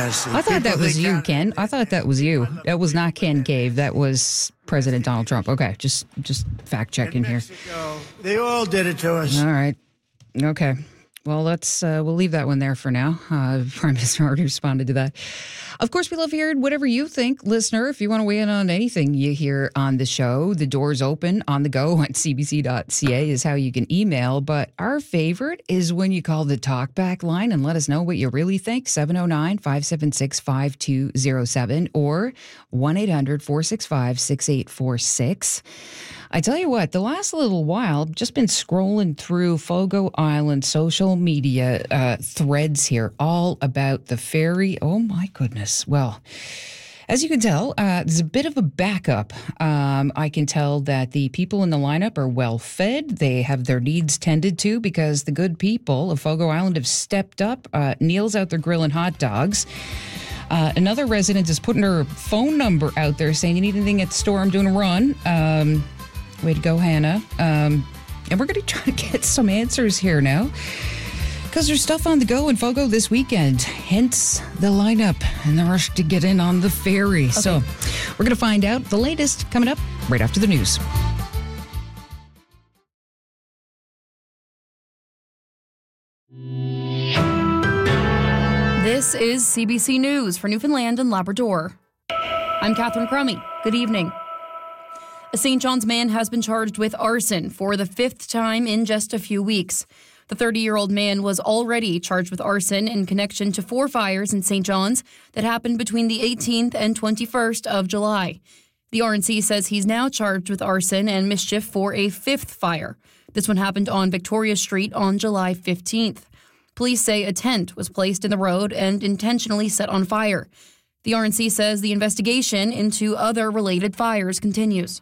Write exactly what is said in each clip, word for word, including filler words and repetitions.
nasty. I thought People that was think you, Canada- Ken. I thought that was you. That was not Ken Cave. That was President Donald Trump. Okay, just just fact checking here. Mexico, they all did it to us. All right. Okay. Well, let's uh, we'll leave that one there for now. Uh, Prime Minister already responded to that. Of course, we love hearing whatever you think, listener. If you want to weigh in on anything you hear on the show, the door's open on the go at c b c dot c a is how you can email. But our favorite is when you call the talkback line and let us know what you really think. seven oh nine, five seven six, five two oh seven or one eight hundred, four six five, six eight four six. I tell you what, the last little while, just been scrolling through Fogo Island social media uh, threads here, all about the ferry. Oh, my goodness. Well, as you can tell, uh, there's a bit of a backup. Um, I can tell that the people in the lineup are well fed. They have their needs tended to because the good people of Fogo Island have stepped up. Uh, Neil's out there grilling hot dogs. Uh, another resident is putting her phone number out there saying, you need anything at the store, I'm doing a run. Um, way to go, Hannah. Um, and we're going to try to get some answers here now because there's stuff on the go in Fogo this weekend, hence the lineup and the rush to get in on the ferry. Okay. So we're going to find out the latest coming up right after the news. This is C B C News for Newfoundland and Labrador. I'm Catherine Crummy. Good evening. A Saint John's man has been charged with arson for the fifth time in just a few weeks. The thirty-year-old man was already charged with arson in connection to four fires in Saint John's that happened between the eighteenth and twenty-first of July. The R N C says he's now charged with arson and mischief for a fifth fire. This one happened on Victoria Street on July fifteenth. Police say a tent was placed in the road and intentionally set on fire. The R N C says the investigation into other related fires continues.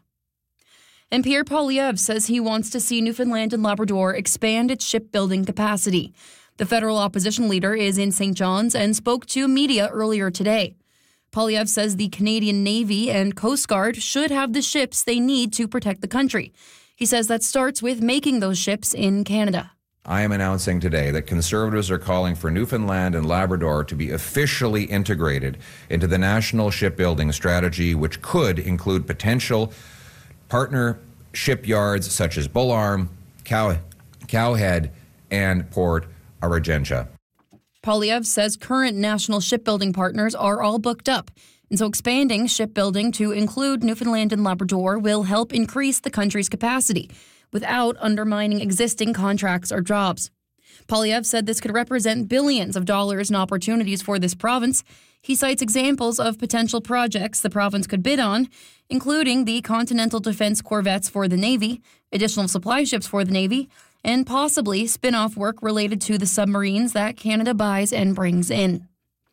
And Pierre Poilievre says he wants to see Newfoundland and Labrador expand its shipbuilding capacity. The federal opposition leader is in Saint John's and spoke to media earlier today. Poilievre says the Canadian Navy and Coast Guard should have the ships they need to protect the country. He says that starts with making those ships in Canada. I am announcing today that Conservatives are calling for Newfoundland and Labrador to be officially integrated into the national shipbuilding strategy, which could include potential partner shipyards such as Bullarm, Cow, Cowhead, and Port Argentia. Poilievre says current national shipbuilding partners are all booked up, and so expanding shipbuilding to include Newfoundland and Labrador will help increase the country's capacity without undermining existing contracts or jobs. Poilievre said this could represent billions of dollars in opportunities for this province. He cites examples of potential projects the province could bid on, including the Continental Defense Corvettes for the Navy, additional supply ships for the Navy, and possibly spin-off work related to the submarines that Canada buys and brings in.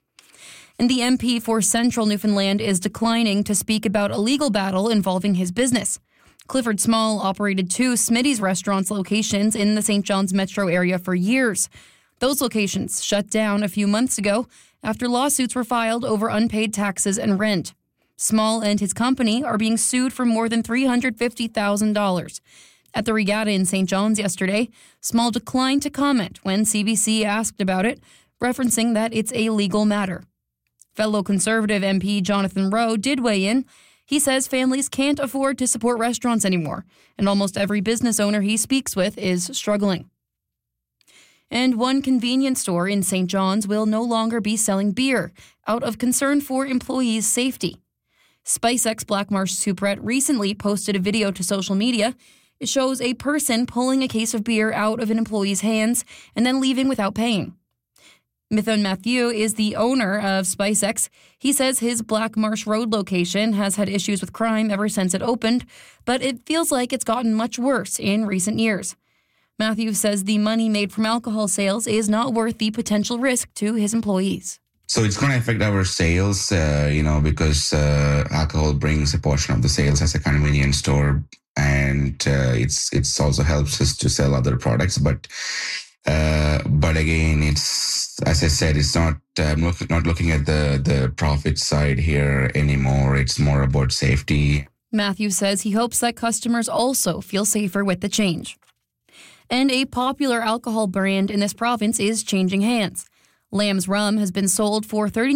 And the M P for Central Newfoundland is declining to speak about a legal battle involving his business. Clifford Small operated two Smitty's restaurants locations in the Saint John's metro area for years. Those locations shut down a few months ago after lawsuits were filed over unpaid taxes and rent. Small and his company are being sued for more than three hundred fifty thousand dollars. At the regatta in Saint John's yesterday, Small declined to comment when C B C asked about it, referencing that it's a legal matter. Fellow Conservative M P Jonathan Rowe did weigh in. He says families can't afford to support restaurants anymore, and almost every business owner he speaks with is struggling. And one convenience store in Saint John's will no longer be selling beer out of concern for employees' safety. SpiceX Black Marsh Superette recently posted a video to social media. It shows a person pulling a case of beer out of an employee's hands and then leaving without paying. Mithun Matthew is the owner of SpiceX. He says his Black Marsh Road location has had issues with crime ever since it opened, but it feels like it's gotten much worse in recent years. Matthew says the money made from alcohol sales is not worth the potential risk to his employees. So it's going to affect our sales, uh, you know, because uh, alcohol brings a portion of the sales as a convenience store, and uh, it's it's also helps us to sell other products. But uh, but again, it's as I said, it's not I'm not, not looking at the the profit side here anymore. It's more about safety. Matthew says he hopes that customers also feel safer with the change. And a popular alcohol brand in this province is changing hands. Lamb's Rum has been sold for thirty.